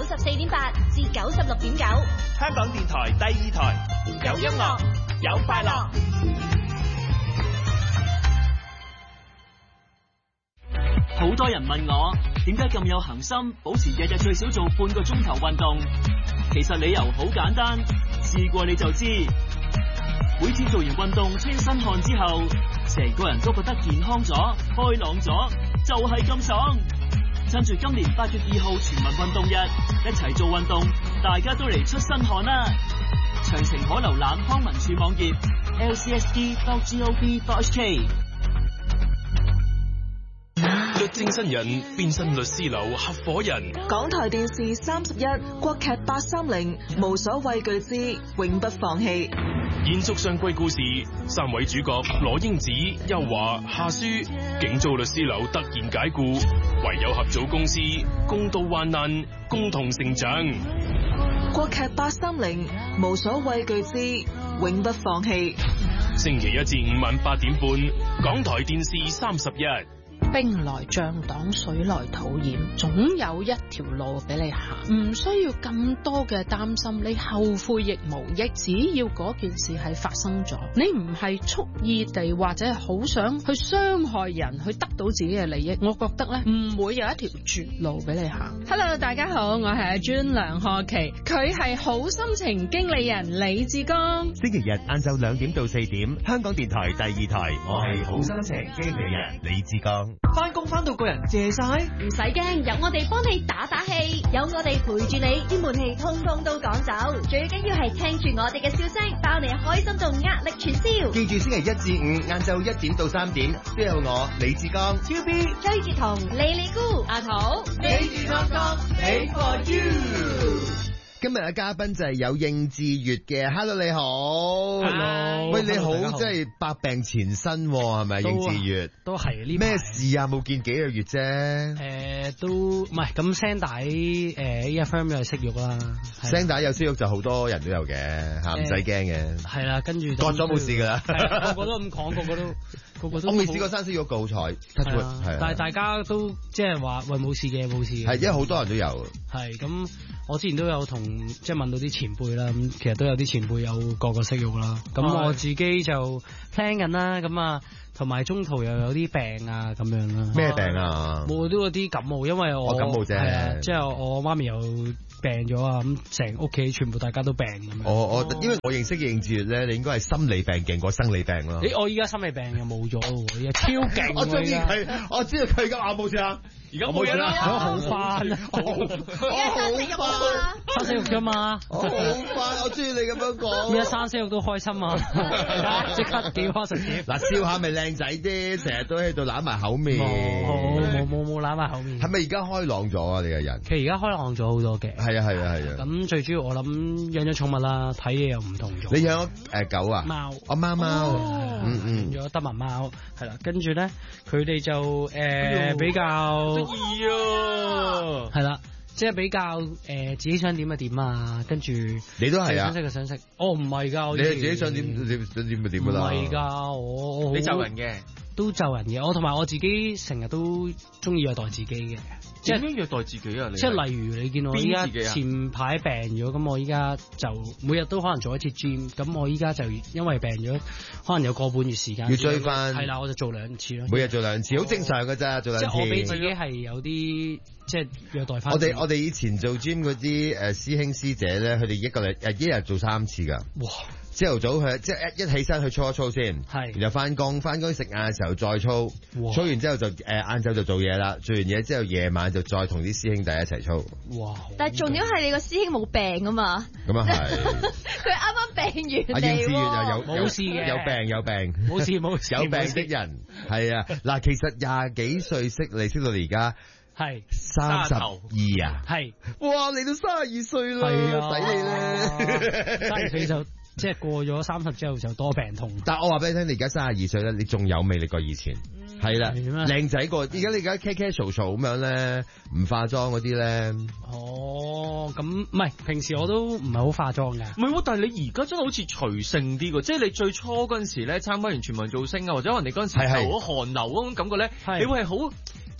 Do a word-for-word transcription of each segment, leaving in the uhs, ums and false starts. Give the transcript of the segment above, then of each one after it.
十四點八至九十六點九， 香港電台第二台，有音樂，有快樂。 好多人問我點解咁有恆心，保持日日最少做半個鐘頭運動。其實理由好簡單，試過你就知。每次做完運動出一身汗之後，成個人都覺得健康咗、開朗咗，就係咁爽。趁住今年八月二號全民運動日，一齊做運動，大家都嚟出身汗啦！詳情可瀏覽康文署網頁 l c s d dot gov dot h k。 律政新人變身律師樓合夥人。 港台電視三十一國劇八三零無所畏懼之永不放棄。 延續上季故事，三位主角羅英子、邱華、夏舒，警造律師樓突然解雇，唯有合組公司，共度患難，共同成長。 國劇八三零無所畏懼之永不放棄。 星期一至五晚八點半，港台電視三十一。 兵來將擋，水來土掩，總有一條路俾你行，唔需要咁多嘅擔心，你後悔亦無益。只要嗰件事係發生咗，你唔係蓄意地或者係好想去傷害人，去得到自己嘅利益，我覺得咧唔會有一條絕路俾你行。Hello， 大家好，我係阿專梁賀琪，佢係好心情經理人李志剛。 星期日晏晝兩點到四點，香港電台第二台，我係好心情經理人李志剛。 翻工翻到個人謝晒， 唔使驚，有我哋幫你打打氣，有我哋陪住你，啲悶氣通通都趕走。最緊要係聽住我哋嘅笑聲，包你開心到壓力全消。 記住星期一至五晏晝一點到三點，都有我李志剛、 超 B、追住同莉莉姑、阿桃、 李志剛剛 ，Hey for you。 今日嘅嘉賓就係有應志月嘅 ，Hello 你好 ，Hello， 喂你好， 好即係百病纏身係咪？應志月都係呢咩事啊？冇見幾個月啫。誒、 呃，都唔係咁聲帶誒 A F M 又係息肉啦， 聲帶有息肉就好多人都有嘅吓，唔使驚嘅。 係啦，跟住割咗冇事噶啦， 個個都咁講，個個都。個個都我未試過生息肉告彩，係啊，但係大家都即係話喂冇事嘅冇事嘅， 係因為好多人都有。 係咁，我之前都有同即係問到啲前輩啦，咁其實都有啲前輩有割過息肉啦。咁我自己就 plan 緊啦，咁啊，同埋中途又有啲病啊咁樣啦。 咩病啊？ 冇都有啲感冒，因為我， 我感冒啫。 即係我媽咪又病咗啊，咁成屋企全部大家都病咁樣。 我我因為我認識嘅應志月咧，你應該係心理病勁過生理病咯。 誒，我依家心理病又冇咗喎，依家超勁。 我中意佢，我知道佢而家眼冇事啊。 而家冇嘢啦， 好翻啦， 而家生息肉啊嘛， 生息肉啫嘛， 好翻，我中意你咁樣講。 而家生息肉都開心啊，即刻幾開心啲。 嗱，笑下咪靚仔啲，成日都喺度攬埋口面。 冇冇冇冇攬埋口面。 係咪而家開朗咗啊？你個人？ 其實而家開朗咗好多嘅。 係啊係啊係啊。咁最主要我諗養咗寵物啦，睇嘢又唔同咗。 你養咗誒狗啊？ 貓。 我貓貓。嗯嗯。 養咗德文貓，係啦，跟住咧佢哋就誒比較。 易啊， 係啦，即係比較誒、呃，自己想點就點啊，跟住你都係啊， 想識就想識，哦唔係噶， 你係自己想點點想點就點噶啦， 唔係噶，我我你就人嘅， 都就人嘅，我同埋我自己成日都中意虐待自己嘅。 即係點虐待自己啊？你即係例如你見我依家前排病咗，咁我依家就每日都可能做一次 gym， 咁我依家就因為病咗，可能有個半月時間要追翻， 係啦，我就做兩次咯。 每日做兩次，好、哦、正常噶咋，做兩次。 即係我俾自己係有啲即係虐待翻。 我哋我哋以前做 gym 嗰啲誒師兄師姐咧，佢哋一個禮誒一日做三次噶。哇！朝頭早去，即係一一起身去操一操先，係，然後翻工，翻工食晏嘅時候再操，操完之後就誒晏晝就做嘢啦，做完嘢之後夜晚就再同啲師兄弟一齊操。哇！ 但係重點係你個師兄冇病啊嘛。 咁啊係。 佢啱啱病完嚟。阿應志月又有冇事嘅， 有病有病， 冇事冇事， 有病的人係啊嗱，其實廿幾歲識你識到你而家。 係三十二啊， 係， 哇！你都三十二歲啦，抵你咧， 三十歲就即係過咗三十之後就多病痛。 但係我話俾你聽，你而家三十二歲咧，你仲有魅力過以前，係啦，靚仔過。而家你而家 K K 嘈嘈咁樣咧，唔化妝嗰啲咧。 哦，咁唔係，平時我都唔係好化妝嘅。 唔係喎，但係你而家真係好似隨性啲嘅，即係你最初嗰陣時咧參加完全民造星啊，或者可能你嗰陣時係好寒流嗰種感覺咧，你會係好。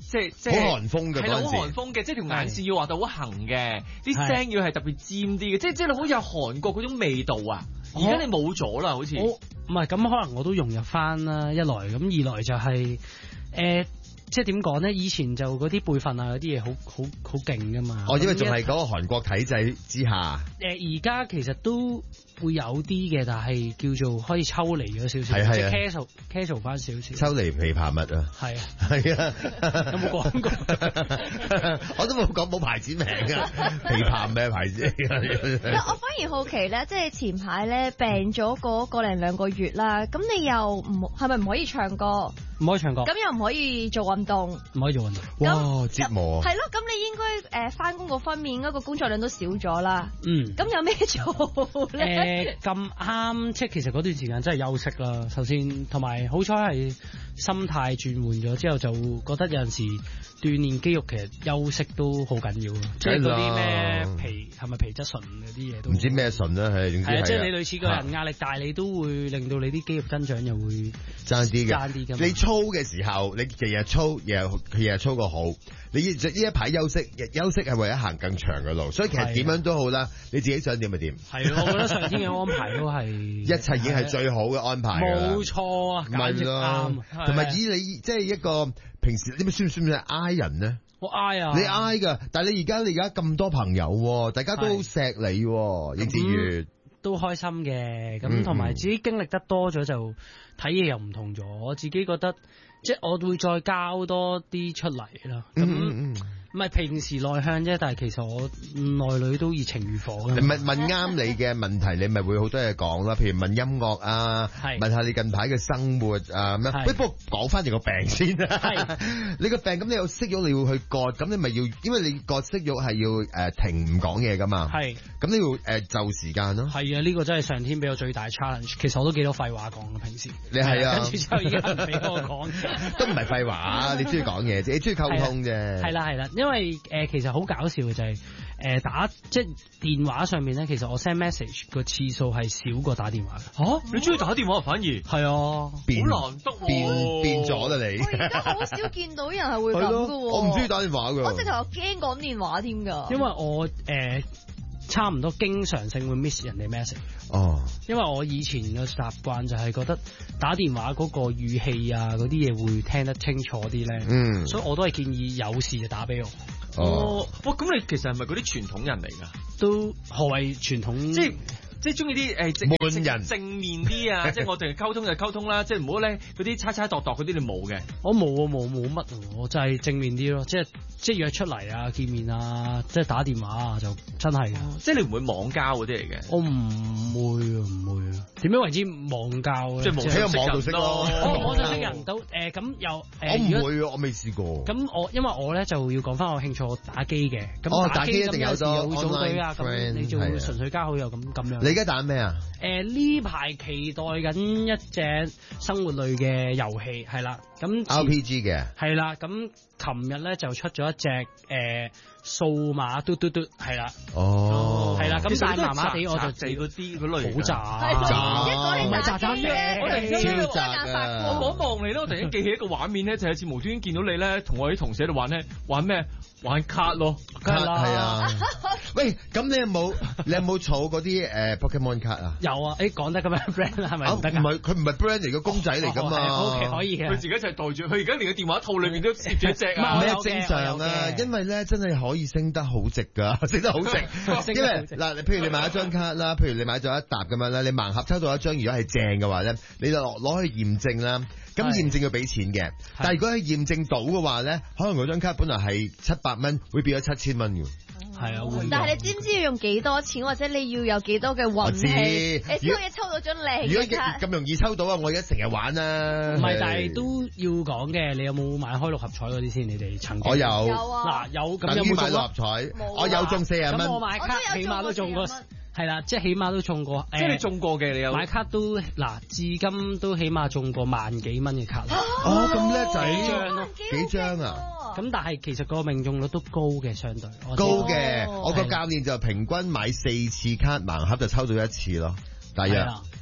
即係即係好寒風嘅係啦，好嗰陣時寒風嘅，即係條眼線要畫到好行嘅，啲聲要係特別尖啲嘅，即係即係你好有韓國嗰種味道啊！而家你冇咗啦，好似唔係咁，可能我都融入翻啦。一來咁，二來就係、是、誒。呃即係點講咧？以前就嗰啲輩份啊，嗰啲嘢好好好勁噶嘛。 哦，因為仲係嗰個韓國體制之下。 誒，而家其實都會有啲嘅，但係叫做可以抽離咗少少，即係 casual casual 翻少少。 抽離琵琶蜜啊！ 係啊， 係啊， 有冇講過？ 我都冇講冇牌子名㗎，琵琶咩牌子？ 我反而好奇咧，即係前排咧病咗嗰個零兩個月啦，咁你又唔係咪唔可以唱歌？ 唔可以唱歌。 咁又唔可以做運動。 唔可以做運動。 哇！折磨。 係咯，咁你應該誒翻工嗰方面嗰個工作量都少咗啦。 嗯。 咁有咩做咧？ 誒咁啱，即係其實嗰段時間真係休息啦。首先，同埋好彩係心態轉換咗之後，就覺得有陣時鍛鍊肌肉其實休息都好緊要。即係嗰啲咩皮係咪皮質醇嗰啲嘢都唔知咩醇啦，係總之係。 係啊，即係你類似個人壓力大，你都會令到你啲肌肉增長又會爭啲嘅。 爭啲㗎。你操嘅時候，你日日操，日日日日操個好。你呢一排休息，休息係為咗行更長嘅路，所以其實點樣都好啦，你自己想點咪點。 係啊，我覺得上天嘅安排都係一切已經係最好嘅安排。 冇錯啊，簡直啱。 同埋以你即係一個平時，你咪算唔算係 I 人呢？ 我 I 啊， 你 I 㗎，但係你而家你而家咁多朋友，大家都好錫你，應志月都開心嘅。咁同埋自己經歷得多咗，就睇嘢又唔同咗。我自己覺得。即係我會再交多啲出嚟啦，咁唔係平時內向啫，但係其實我內裏都熱情如火嘅。 你問問啱你嘅問題，你咪會好多嘢講啦。譬如問音樂啊，問下你近排嘅生活啊咁樣。不過講翻你個病先啦。你個病咁你有息肉你要去割，咁你咪要，因為你割息肉係要誒停唔講嘢噶嘛。係。咁你要誒就時間咯。係啊，呢個真係上天俾我最大 challenge。其實我都幾多廢話講嘅平時。 你係啊。 跟住之後而家唔俾我講。 都唔係廢話，你中意講嘢啫，你中意溝通啫。 係啦係啦，因為誒、呃、其實好搞笑嘅就係、是、誒、呃、打即係電話上面咧，其實我 send message 個次數係少過打電話嘅。 嚇、啊，你中意打電話反而係啊， 好難得、啊、 變變咗啦你。 我而家好少見到人係會咁嘅喎。 我唔中意打電話㗎。 我直頭驚講電話添㗎。 因為我誒。呃差唔多經常性會 miss 人哋 message。 哦， 因為我以前嘅習慣就係覺得打電話嗰個語氣啊，嗰啲嘢會聽得清楚啲咧。嗯，所以我都係建議有事就打俾我。 哦，哇，咁你其實係咪嗰啲傳統人嚟㗎？ 都何謂傳統？即係。 即係中意啲誒正正正面啲啊！即係我哋溝通就溝通啦，即係唔好咧嗰啲猜猜度度嗰啲你冇嘅。 我冇啊，冇冇乜，我就係正面啲咯。即係即係約出嚟啊，見面啊，即係打電話啊，就真係、哦。 即係你唔會網交嗰啲嚟嘅。 我唔會啊，唔會啊。點樣為之網交咧？ 即係喺個網度識咯。 我我就識人都誒咁又誒。 我唔會啊，我未試過。 咁我因為我咧就要講翻我興趣，我打機嘅。 哦，打機一定有時有組隊啊，咁你就會純粹加好友咁咁樣。 你而家打咩啊？ 誒呢排期待緊一隻生活類嘅遊戲係啦，咁 R P G 嘅係啦，咁琴日咧就出咗一隻誒數碼嘟嘟嘟係啦， 哦係啦，咁但係麻麻地我就自嗰啲嗰類好渣， 唔係渣渣嘅， 我突然間超渣嘅， 我望望你咧，我突然間記起一個畫面咧，就係似無端端見到你咧，同我啲同事喺度玩咧，玩咩？玩卡咯， 卡係啊！喂，咁你有冇你有冇儲嗰啲誒 Pokemon 卡啊？ 有啊！誒講得咁樣 brand 係咪唔得㗎？ 唔係佢唔係 brand 嚟嘅公仔嚟㗎嘛。 O K 可以嘅。 佢自己就係袋住，佢而家連個電話套裏面都攝住一隻啊！ 唔係正常啊，因為咧真係可以升得好值㗎，升得好值。因為嗱，譬如你買一張卡啦，譬如你買咗一沓咁樣啦，你盲盒抽到一張，如果係正嘅話咧，你就攞攞去驗證啦。咁驗證要俾錢嘅，但係如果係驗證到嘅話咧，可能嗰張卡本來係七百蚊，會變咗七千蚊嘅。 係啊，會。 但係你知唔知要用幾多錢，或者你要有幾多嘅運氣？你先可以抽到張靚嘅卡。 如果咁容易抽到啊，我而家成日玩啦。 唔係，但係都要講嘅。你有冇買開六合彩嗰啲先？你哋曾經我有。 有啊。 嗱，有咁有冇買六合彩？ 冇。 我有中四十蚊。 咁我買卡起碼都中過。係啦，即係起碼都中過， 即係你中過嘅，你有買卡都嗱，至今都起碼中過萬幾蚊嘅卡。 哦，咁叻仔， 幾張咯， 幾張啊？ 咁但係其實個命中率都高嘅，相對高嘅。我個教練就平均買四次卡盲盒就抽到一次咯，大約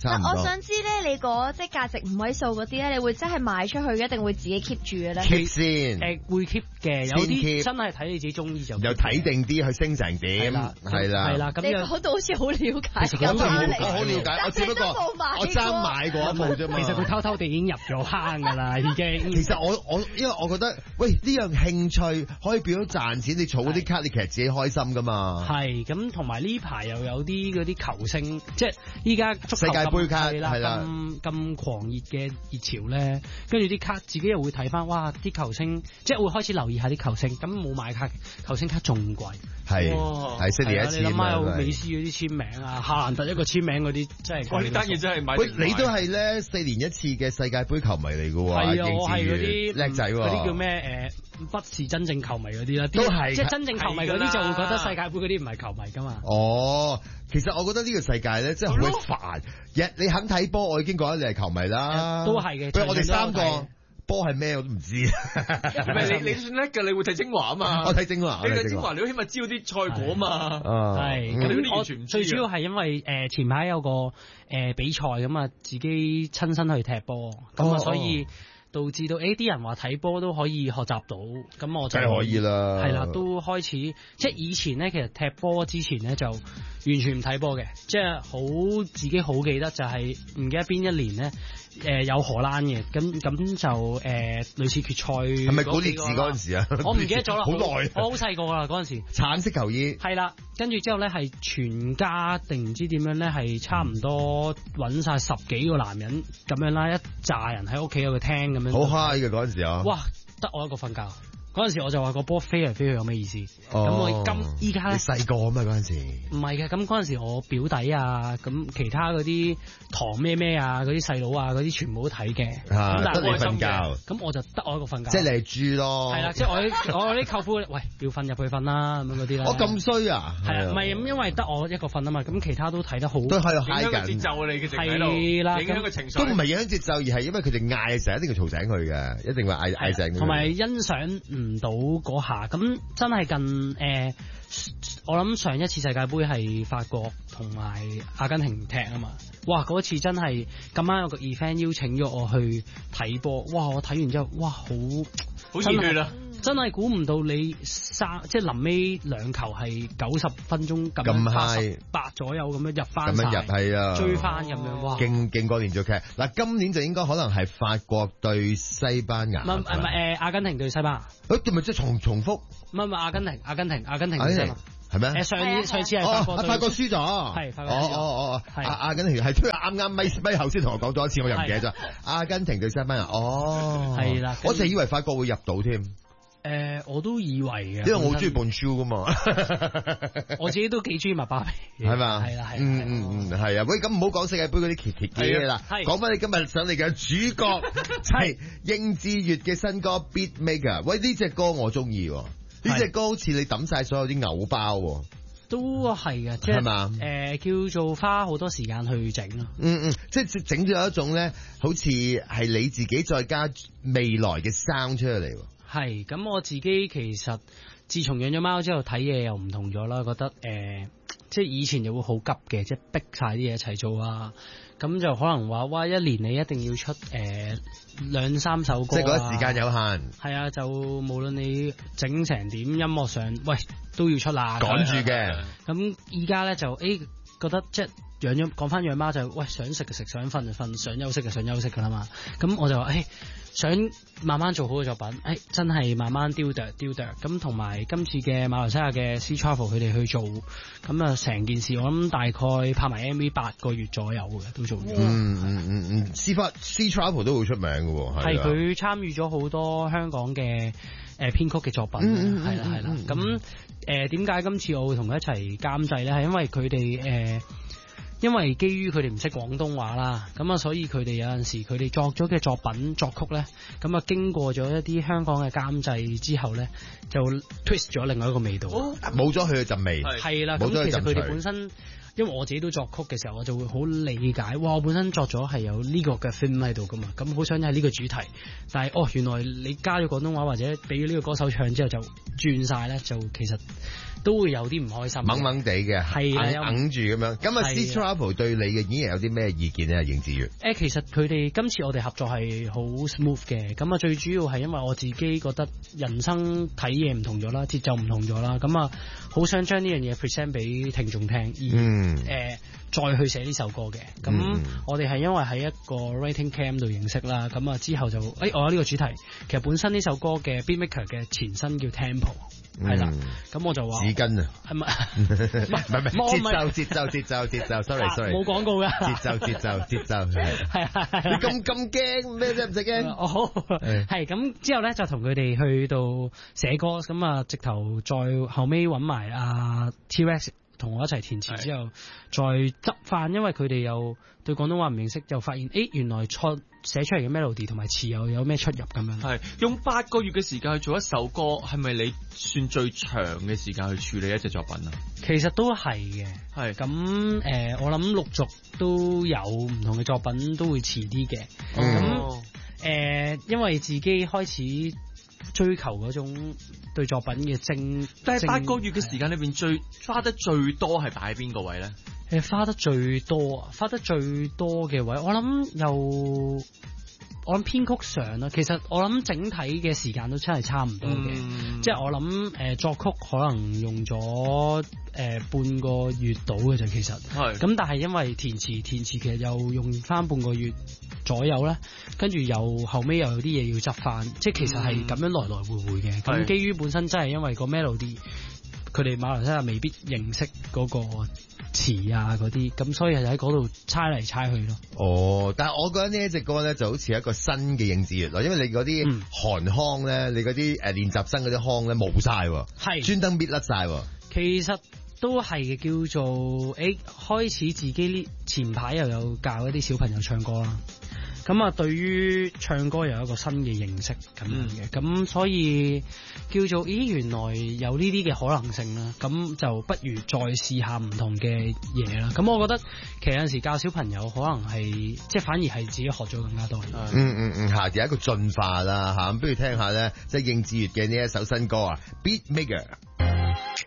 差唔多。 我想知咧，你嗰即係價值五位數嗰啲咧，你會真係賣出去嘅，定會自己 keep 住嘅咧 ？keep 先， 誒會 keep 嘅，有啲真係睇你自己中意就。 又睇定啲去升成點，係啦， 係啦。咁你講到好似好了解， 其實我好了解，我只不過我爭買過一部啫嘛。 其實佢偷偷地已經入咗坑㗎啦，已經。 其實我我因為我覺得，喂呢樣興趣可以變咗賺錢，你儲嗰啲卡，你其實自己開心㗎嘛。 係咁，同埋呢排又有啲嗰啲球星，即係依家足球世界盃卡係啦， 咁咁狂熱嘅熱潮咧，跟住啲卡自己又會睇翻，哇！啲球星即係會開始留意下啲球星，咁冇買卡，球星卡仲貴， 係係四年一次。 你諗下有美斯嗰啲簽名啊，夏蘭特一個簽名嗰啲，真係貴。 呢單嘢真係買。 喂，你都係咧四年一次嘅世界盃球迷嚟㗎喎， 係啊，我係嗰啲叻仔喎， 嗰啲叫咩誒？不是真正球迷嗰啲啦， 都係即係真正球迷嗰啲就會覺得世界盃嗰啲唔係球迷㗎嘛。 哦，其實我覺得呢個世界咧真係好煩，日你肯睇波，我已經覺得你係球迷啦。 都係嘅。 不如我哋三個。波係咩我都唔知， 唔係你你算叻㗎，你會睇精華啊嘛。 我睇精華， 你睇精華，你起碼知道啲賽果啊嘛。 係，咁我最主要係因為誒前排有個誒比賽咁啊，自己親身去踢波，咁啊所以導致到誒啲人話睇波都可以學習到，咁我就梗係可以啦。 係啦，都開始即係以前咧，其實踢波之前咧就完全唔睇波嘅，即係好自己好記得就係唔記得邊一年咧。誒、呃、有荷蘭嘅，咁咁就誒、呃、類似決賽。係咪古列治嗰陣時啊？ 我唔記得咗啦， 好耐。 我好細個啦嗰陣時。 橙色球衣。係啦，跟住之後咧係全家定唔知點樣咧，係差唔多揾晒十幾個男人咁樣啦，一紮人喺屋企有個廳咁樣。 好 high 嘅嗰陣時啊！ 哇，得我一個瞓覺。嗰陣時我就話個波飛嚟飛去有咩意思？咁、哦、我今依家咧， 你細個啊嘛嗰陣時？ 唔係嘅，咁嗰陣時我表弟啊，咁其他嗰啲堂咩咩啊，嗰啲細佬啊，嗰啲全部都睇嘅。 啊，得你瞓覺。 咁我就得我一個瞓覺。 即係你係豬咯。 係啦，即係我我啲舅父，喂，要瞓入去瞓啦，咁樣嗰啲啦。 我咁衰啊！ 係啊，唔係咁，因為得我一個瞓啊嘛，咁其他都睇得好。 都喺度嗨緊。 影響個節奏啊！你嘅係啦， 影響個情緒。 都唔係影響節奏，而係因為佢哋嗌嘅時候一定要嘈醒佢嘅，一定會嗌嗌醒佢。 同埋欣賞唔到嗰下，咁真係近誒、呃，我諗上一次世界盃係法國同埋阿根廷踢啊嘛，哇嗰次真係咁啱有個 event 邀請咗我去睇波，哇我睇完之後，哇好好熱血啊！ 真係估唔到你三即係臨尾兩球係九十分鐘咁樣八十八左右咁樣入翻晒，咁樣入係啊，追翻咁樣，哇！ 勁勁過連續劇。嗱，今年就應該可能係法國對西班牙， 唔係唔係誒阿根廷對西班牙， 誒咪即係重重複？ 唔係唔係阿根廷阿根廷阿根廷對西班牙係咩？ 誒上上次係法國， 法國輸咗， 係法國輸咗。 哦哦哦，阿阿根廷係都係啱啱咪咪後先同我講咗一次，我又唔記得咗。阿根廷對西班牙，哦， 係啦， 我就以為法國會入到添。 誒、呃，我都以為嘅， 因為我好中意 Bonjour 噶嘛， 我自己都幾中意麥巴比， 係嘛？ 係啦，係， 嗯嗯嗯，係啊。喂，咁唔好講世界盃嗰啲奇奇嘅嘢啦，講翻你今日上嚟嘅主角係應智越嘅新歌 Beat Maker。喂，呢隻歌我中意，呢隻歌好似你抌晒所有啲偶包。 都係嘅，即係誒、呃、叫做花好多時間去整咯。 嗯嗯，即係整咗一種咧，好似係你自己再加未來嘅 sound 出嚟。 係，咁我自己其實自從養咗貓之後睇嘢又唔同咗啦，覺得誒、呃，即係以前就會好急嘅，即係逼晒啲嘢一齊做啊，咁就可能話哇一年你一定要出誒兩三首歌、啊， 即係覺得時間有限。 係啊，就無論你整成點，音樂上喂都要出啦， 趕住嘅。咁依家咧就誒、欸、覺得即係養咗講翻養貓就喂想食就食，想瞓就瞓，想休息就想休息噶啦嘛，咁我就話誒。欸想慢慢做好嘅作品，誒、哎、真係慢慢雕琢雕琢，咁同埋今次嘅馬來西亞嘅 Sea Travel 佢哋去做，咁啊成件事我諗大概拍埋 M V 八個月左右嘅都做完。 嗯嗯嗯嗯 Sea Sea Travel 都好出名嘅喎， 係佢參與咗好多香港嘅誒編曲嘅作品，係啦係啦。咁誒點解今次我會同佢一齊監製咧？係因為佢哋誒。呃因為基於佢哋唔識廣東話啦，咁啊，所以佢哋有陣時佢哋作咗嘅作品作曲咧，咁啊經過咗一啲香港嘅監製之後咧，就 twist 咗另外一個味道，冇咗佢嘅陣味， 係啦。咁其實佢哋本身因為我自己都作曲嘅時候，我就會好理解，哇！我本身作咗係有呢個嘅 theme 喺度噶嘛，咁好想係呢個主題，但係哦，原來你加咗廣東話或者俾咗呢個歌手唱之後就轉晒咧，就其實都會有啲唔開心， 懵懵地嘅， 係啊， 揞住咁樣。咁啊 C Trouble 對你嘅演繹有啲咩意見咧？應智越誒，其實佢哋今次我哋合作係好 smooth 嘅，咁啊最主要係因為我自己覺得人生睇嘢唔同咗啦，節奏唔同咗啦，咁啊好想將呢樣嘢 present 俾聽眾聽，而誒、嗯呃、再去寫呢首歌嘅。咁、嗯、我哋係因為喺一個 writing camp 度認識啦，咁啊之後就誒、哎、我有呢個主題，其實本身呢首歌嘅 beatmaker 嘅前身叫 Tempo。係啦，咁、嗯、我就話紙巾啊， 係咪？ 唔係唔係，節奏節奏節奏節奏 ，sorry sorry， 冇廣告噶， 節奏節奏節奏，係係你咁咁驚咩啫？唔使驚， 哦好，係咁之後咧就同佢哋去到寫歌，咁啊直頭再後尾揾埋阿 T-Rex 同我一齊填詞之後，再執翻，因為佢哋又對廣東話唔認識，就發現誒原來錯。寫出嚟嘅 melody 同埋詞又有咩出入咁樣？ 係用八個月嘅時間去做一首歌，係咪你算最長嘅時間去處理一隻作品啊？ 其實都係嘅，係咁誒，我諗陸續都有唔同嘅作品都會遲啲嘅。咁誒、 哦呃，因為自己開始追求嗰種對作品嘅精， 但係八個月嘅時間裏邊最花得最多係擺喺邊個位咧？ 誒，花得最多啊，花得最多嘅位，我諗又我諗編曲上啦，其實我諗整體嘅時間都真係差唔多嘅，嗯、即係我諗誒、呃、作曲可能用咗誒、呃、半個月到嘅啫，其實係咁，但係因為填詞填詞其實又用翻半個月左右咧，跟住又後尾又有啲嘢要執翻，即係其實係咁樣來來回回嘅。咁、嗯、基於本身真係因為個 melody，佢哋馬來西亞未必認識嗰個詞啊嗰啲，咁所以係喺嗰度猜嚟猜去咯。 哦，但係我覺得呢一隻歌咧就好似一個新嘅應智越咯，因為你嗰啲韓腔咧，你嗰啲誒練習生嗰啲腔咧冇晒，係專登搣甩晒。 其實都係叫做誒、欸，開始自己呢前排又有教一啲小朋友唱歌啦。咁啊，對於唱歌又有一個新嘅認識咁樣嘅，咁、嗯、所以叫做咦，原來有呢啲嘅可能性啦，咁就不如再試下唔同嘅嘢啦。咁我覺得其實有陣時教小朋友可能係即係反而係自己學咗更加多。 嗯嗯嗯，下有一個進化啦嚇，咁不如聽下咧，即係應智越嘅呢一首新歌啊，Beat Maker。